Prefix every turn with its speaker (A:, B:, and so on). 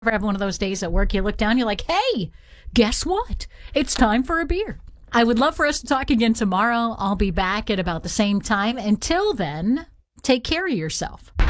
A: Ever have one of those days at work, you look down, you're like, hey, guess what? It's time for a beer. I would love for us to talk again tomorrow. I'll be back at about the same time. Until then, take care of yourself.